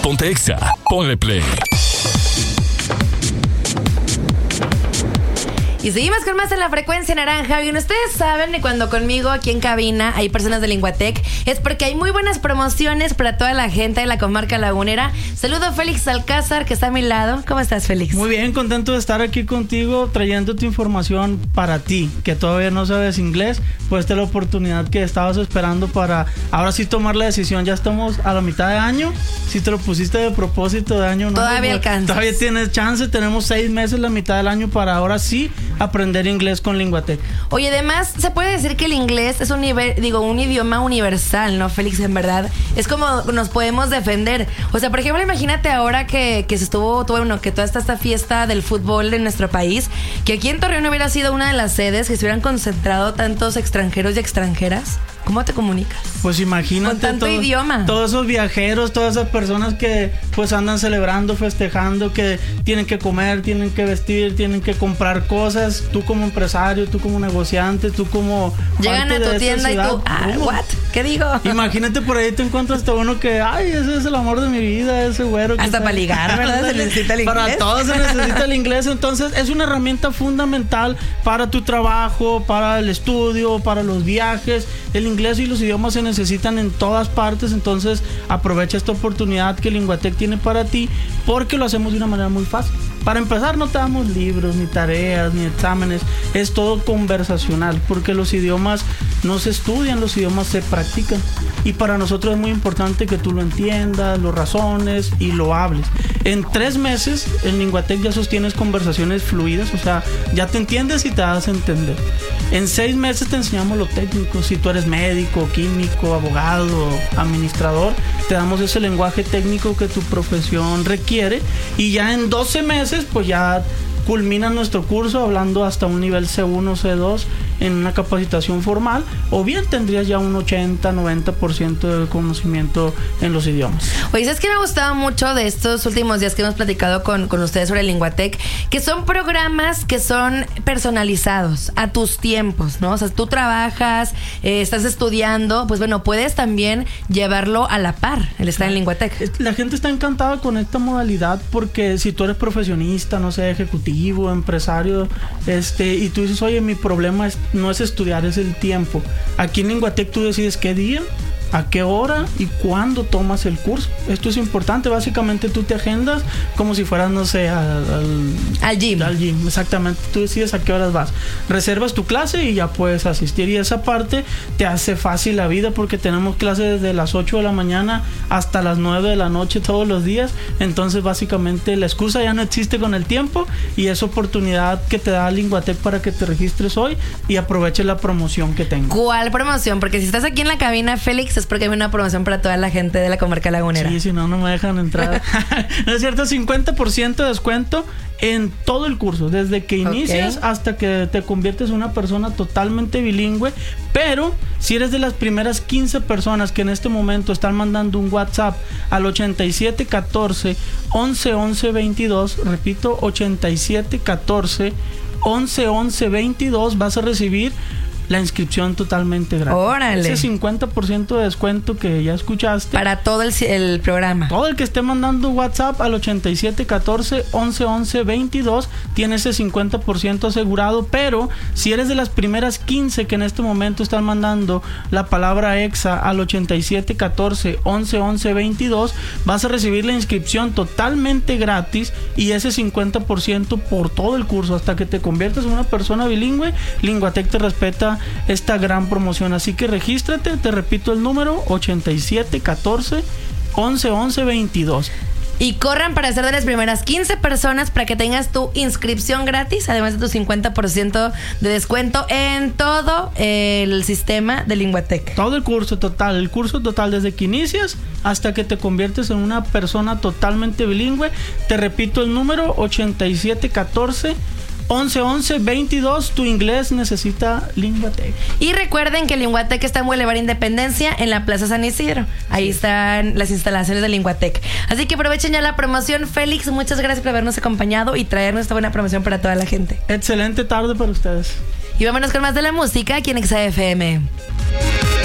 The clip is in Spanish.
Ponte Exa, ponle play. Y seguimos con más en la frecuencia naranja. Bien, ustedes saben que cuando conmigo aquí en cabina hay personas de Linguatec, es porque hay muy buenas promociones para toda la gente de la comarca lagunera. Saludo a Félix Alcázar, que está a mi lado. ¿Cómo estás, Félix? Muy bien, contento de estar aquí contigo, trayéndote información para ti, que todavía no sabes inglés. Pues esta es la oportunidad que estabas esperando para ahora sí tomar la decisión. Ya estamos a la mitad de año. Si te lo pusiste de propósito de año nuevo, todavía alcanzas. Todavía tienes chance. Tenemos 6 meses, la mitad del año, para ahora sí aprender inglés con Linguatec. Oye, además, se puede decir que el inglés es un idioma universal, ¿no, Félix? En verdad, es como nos podemos defender. O sea, por ejemplo, imagínate ahora que que toda esta fiesta del fútbol en nuestro país, que aquí en Torreón hubiera sido una de las sedes, que se hubieran concentrado tantos extranjeros y extranjeras. ¿Cómo te comunicas? Pues imagínate con tanto idioma. Todos esos viajeros, todas esas personas que pues andan celebrando, festejando, que tienen que comer, tienen que vestir, tienen que comprar cosas. Tú como empresario, tú como negociante, tú como llegan a tu tienda y tú, ¿what? ¿Qué digo? Imagínate, por ahí te encuentras hasta uno que, ay, ese es el amor de mi vida, ese güero. Hasta para ligar, ¿verdad? Se necesita el inglés. Para todos se necesita el inglés. Entonces es una herramienta fundamental para tu trabajo, para el estudio, para los viajes. El inglés y los idiomas se necesitan en todas partes. Entonces aprovecha esta oportunidad que Linguatec tiene para ti, porque lo hacemos de una manera muy fácil. Para empezar, no te damos libros, ni tareas, ni exámenes. Es todo conversacional, porque los idiomas no se estudian, los idiomas se practican. Y para nosotros es muy importante que tú lo entiendas, lo razones y lo hables. En 3 meses, en Linguatec ya sostienes conversaciones fluidas, o sea, ya te entiendes y te das a entender. En 6 meses te enseñamos lo técnico. Si tú eres médico, químico, abogado, administrador, te damos ese lenguaje técnico que tu profesión requiere. Y ya en 12 meses, pues ya culmina nuestro curso hablando hasta un nivel C1, C2 en una capacitación formal, o bien tendrías ya un 80-90% de conocimiento en los idiomas. Oye, ¿sabes qué me ha gustado mucho de estos últimos días que hemos platicado con ustedes sobre Linguatec? Que son programas que son personalizados a tus tiempos, ¿no? O sea, tú trabajas, estás estudiando, pues bueno, puedes también llevarlo a la par, el estar en Linguatec. La gente está encantada con esta modalidad, porque si tú eres profesionista, no sé, ejecutivo, empresario, y tú dices, oye, mi problema no es estudiar, es el tiempo. Aquí en Linguatec tú decides qué día, a qué hora y cuándo tomas el curso. Esto es importante. Básicamente tú te agendas como si fueras, no sé, al gym. Al gym, exactamente. Tú decides a qué horas vas. Reservas tu clase y ya puedes asistir. Y esa parte te hace fácil la vida, porque tenemos clases desde las 8 de la mañana hasta las 9 de la noche todos los días. Entonces básicamente la excusa ya no existe con el tiempo, y es oportunidad que te da Linguatec para que te registres hoy y aproveches la promoción que tengo. ¿Cuál promoción? Porque si estás aquí en la cabina, Félix, es porque hay una promoción para toda la gente de la comarca lagunera. Sí, si no, no me dejan entrar. No es cierto, 50% de descuento en todo el curso, desde que inicias hasta que te conviertes en una persona totalmente bilingüe. Pero si eres de las primeras 15 personas que en este momento están mandando un WhatsApp al 8714 11 11 22, repito, 8714 11 11 22, vas a recibir la inscripción totalmente gratis. ¡Órale! Ese 50% de descuento que ya escuchaste. Para todo el programa. Todo el que esté mandando WhatsApp al 8714 11 11 22 tiene ese 50% asegurado. Pero si eres de las primeras 15 que en este momento están mandando la palabra EXA al 8714 11 11 22, vas a recibir la inscripción totalmente gratis y ese 50% por todo el curso hasta que te conviertas en una persona bilingüe. Linguatec te respeta esta gran promoción, así que regístrate. Te repito el número: 8714 11 11 22. Y corran para ser de las primeras 15 personas para que tengas tu inscripción gratis, además de tu 50% de descuento en todo el sistema de Linguatec. Todo el curso total desde que inicias hasta que te conviertes en una persona totalmente bilingüe. Te repito el número: 8714 11 11 22. Tu inglés necesita Linguatec. Y recuerden que Linguatec está en Boulevard Independencia, en la Plaza San Isidro. Ahí están las instalaciones de Linguatec. Así que aprovechen ya la promoción. Félix, muchas gracias por habernos acompañado y traernos esta buena promoción para toda la gente. Excelente tarde para ustedes. Y vámonos con más de la música aquí en XFM.